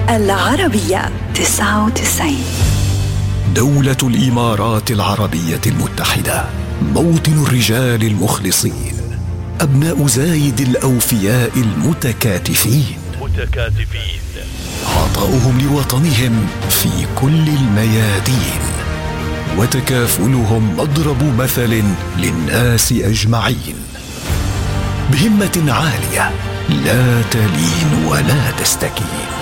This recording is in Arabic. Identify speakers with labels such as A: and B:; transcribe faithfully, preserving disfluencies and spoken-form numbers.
A: العربية تسعة وتسعين.
B: دولة الإمارات العربية المتحدة، موطن الرجال المخلصين، أبناء زايد الأوفياء المتكاتفين متكاتفين عطاؤهم لوطنهم في كل الميادين، وتكافلهم مضرب مثل للناس أجمعين. بهمة عالية لا تلين ولا تستكين.